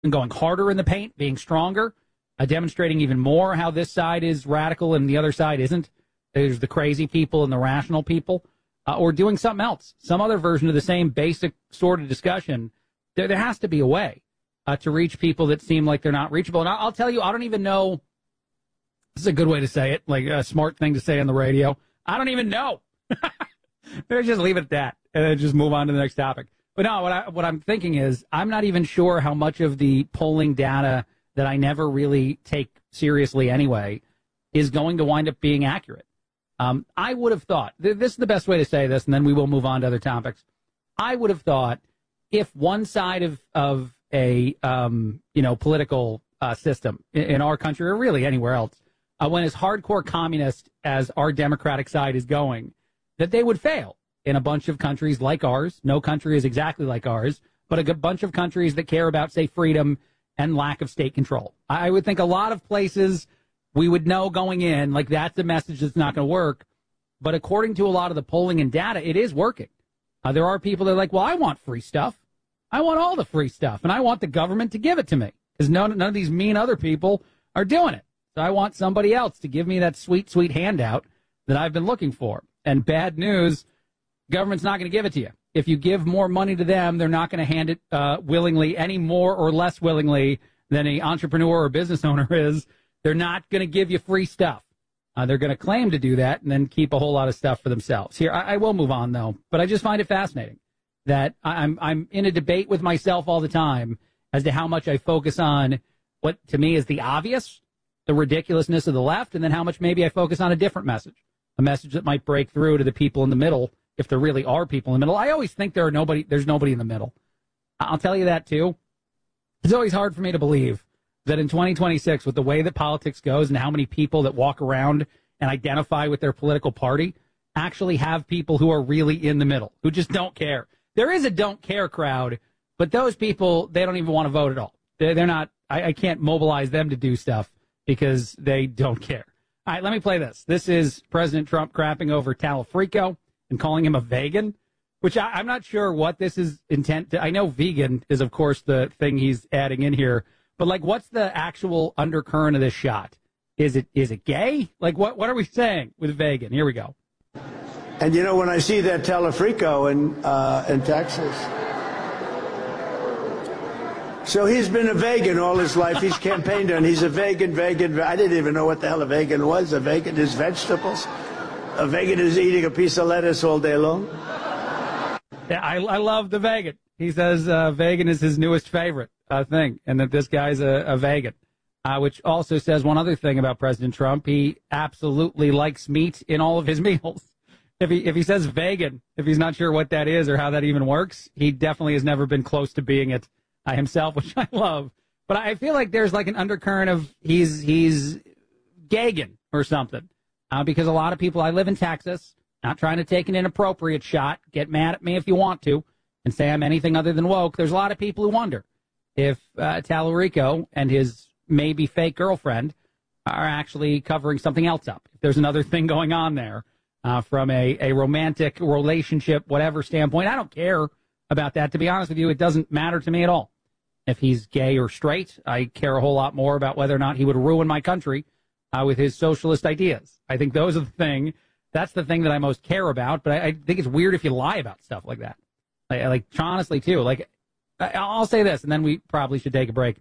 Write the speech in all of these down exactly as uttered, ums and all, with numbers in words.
and going harder in the paint, being stronger, uh, demonstrating even more how this side is radical and the other side isn't. There's the crazy people and the rational people, uh, or doing something else, some other version of the same basic sort of discussion. There, there has to be a way uh, to reach people that seem like they're not reachable. And I'll, I'll tell you, I don't even know. This is a good way to say it, like a smart thing to say on the radio. I don't even know. Better just leave it at that and then just move on to the next topic. But no, what, I, what I'm thinking is I'm not even sure how much of the polling data that I never really take seriously anyway is going to wind up being accurate. Um, I would have thought, th- this is the best way to say this, and then we will move on to other topics. I would have thought if one side of, of a, um, you know, political uh, system in, in our country or really anywhere else, uh, went as hardcore communist as our Democratic side is going, that they would fail in a bunch of countries like ours. No country is exactly like ours, but a good bunch of countries that care about, say, freedom and lack of state control. I would think a lot of places we would know going in, like that's a message that's not going to work. But according to a lot of the polling and data, it is working. Uh, there are people that are like, well, I want free stuff. I want all the free stuff, and I want the government to give it to me because none, none of these mean other people are doing it. So I want somebody else to give me that sweet, sweet handout that I've been looking for. And bad news, government's not going to give it to you. If you give more money to them, they're not going to hand it uh, willingly, any more or less willingly than an entrepreneur or business owner is. They're not going to give you free stuff. Uh, they're going to claim to do that and then keep a whole lot of stuff for themselves. Here, I, I will move on, though, but I just find it fascinating that I'm, I'm in a debate with myself all the time as to how much I focus on what, to me, is the obvious, the ridiculousness of the left, and then how much maybe I focus on a different message, a message that might break through to the people in the middle, if there really are people in the middle. I always think there are nobody, there's nobody in the middle. I'll tell you that, too. It's always hard for me to believe that in twenty twenty-six, with the way that politics goes and how many people that walk around and identify with their political party actually have people who are really in the middle, who just don't care. There is a don't care crowd, but those people, they don't even want to vote at all. They're, they're not, I, I can't mobilize them to do stuff because they don't care. All right, let me play this. This is President Trump crapping over Talafrico and calling him a vegan, which I, I'm not sure what this is intent to. I know vegan is, of course, the thing he's adding in here. But, like, what's the actual undercurrent of this shot? Is it is it gay? Like, what what are we saying with vegan? Here we go. And, you know, when I see that Telefrico in, uh, in Texas. So he's been a vegan all his life. He's campaigned and he's a vegan, vegan. I didn't even know what the hell a vegan was. A vegan is vegetables. A vegan is eating a piece of lettuce all day long. Yeah, I, I love the vegan. He says uh, vegan is his newest favorite uh, thing, and that this guy's a, a vegan, uh, which also says one other thing about President Trump. He absolutely likes meat in all of his meals. If he if he says vegan, if he's not sure what that is or how that even works, he definitely has never been close to being it uh, himself, which I love. But I feel like there's like an undercurrent of he's he's gagging or something, uh, because a lot of people, I live in Texas, not trying to take an inappropriate shot, get mad at me if you want to, and say I'm anything other than woke. There's a lot of people who wonder if uh, Talarico and his maybe fake girlfriend are actually covering something else up. If there's another thing going on there uh, from a, a romantic relationship, whatever standpoint, I don't care about that. To be honest with you, it doesn't matter to me at all. If he's gay or straight, I care a whole lot more about whether or not he would ruin my country uh, with his socialist ideas. I think those are the thing. That's the thing that I most care about. But I, I think it's weird if you lie about stuff like that. Like, like honestly, too. Like, I, I'll say this, and then we probably should take a break.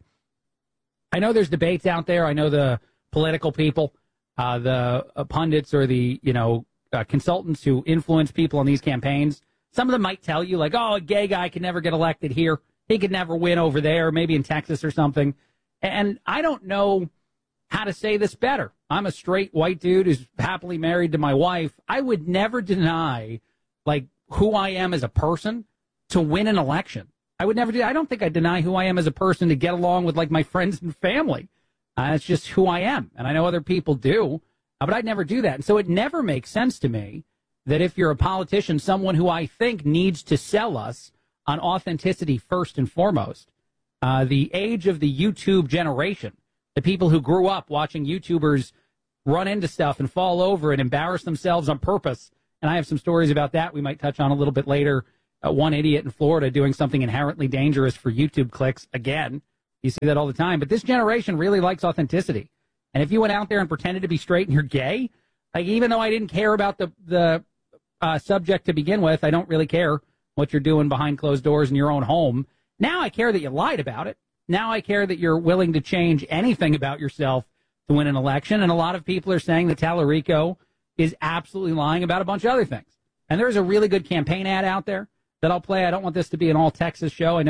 I know there's debates out there. I know the political people, uh, the uh, pundits or the, you know, uh, consultants who influence people on these campaigns. Some of them might tell you, like, oh, a gay guy can never get elected here. He could never win over there, maybe in Texas or something. And I don't know how to say this better. I'm a straight white dude who's happily married to my wife. I would never deny, like, who I am as a person to win an election. I would never do. I don't think I deny who I am as a person to get along with, like, my friends and family. Uh, it's just who I am. And I know other people do, uh, but I'd never do that. And so it never makes sense to me that if you're a politician, someone who I think needs to sell us on authenticity first and foremost, uh, the age of the YouTube generation, the people who grew up watching YouTubers run into stuff and fall over and embarrass themselves on purpose. And I have some stories about that we might touch on a little bit later. Uh, one idiot in Florida doing something inherently dangerous for YouTube clicks again. You see that all the time. But this generation really likes authenticity. And if you went out there and pretended to be straight and you're gay, like even though I didn't care about the the uh, subject to begin with, I don't really care what you're doing behind closed doors in your own home. Now I care that you lied about it. Now I care that you're willing to change anything about yourself to win an election. And a lot of people are saying that Tallarico is absolutely lying about a bunch of other things. And there's a really good campaign ad out there that I'll play. I don't want this to be an all Texas show. I know